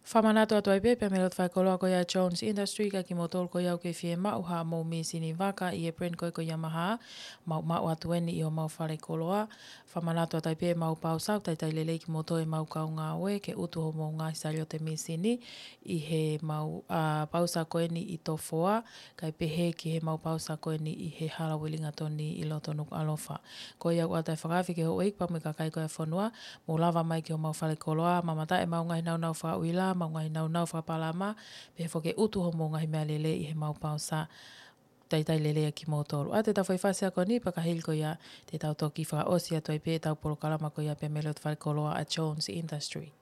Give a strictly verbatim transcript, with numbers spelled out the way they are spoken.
Whamanato atu ai pepe me lot whai koloa ko ia Jones Industry ka ki mo tol ko iau ke fie mau ha mo mi sini waka i e print ko ko Yamaha mau mau atu eni i o mau whare koloa. Whamanato atu ai pepe mau pau sau tai tai lele ki mo toi mau kau ngā oe ke utu ho mo ngā isari o te mi sini i he mau uh, pau sa ko eni i to foa kai pehe ki he mau pau sa ko eni i he harawilinga toni i loto nuk alofa. Ko iau atai whakawhi ke ho eik pa me ka kai ko e whanua mo lava mai ki o mau whare koloa mamata e mau ngai nau nau wha uila mau ngai nau nau whapalama, pe whoke utu ho mo ngahi mea lele i he mau pausa tai tai lele ki mo tolu. A te tau whaiwhasea ko ni, pakahil ko ia te tau toki wha osia toi pe tau polo kalama ko ia pe melot whare koloa a Jones Industry.